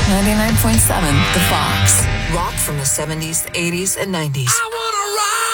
99.7 The Fox. Rock from the 70s, 80s, and 90s.